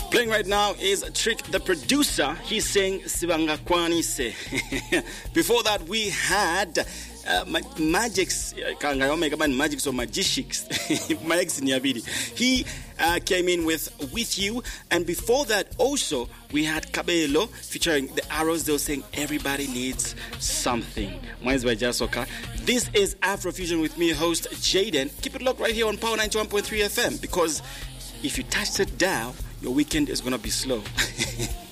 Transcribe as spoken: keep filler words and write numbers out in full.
Playing right now is Trick the producer. He's saying Sibanga Kwani se. Before that we had uh, ma- Magix Kanga Omega Man Magix or Magicics. Magix Nyabidi. He uh, came in with With You, and before that also we had Kabelo featuring the Arrows. They were saying everybody needs something. Mine's by Jasoka. This is Afrofusion with me, host Jaden. Keep it locked right here on Power ninety-one point three F M, because if you touch it down, your weekend is going to be slow.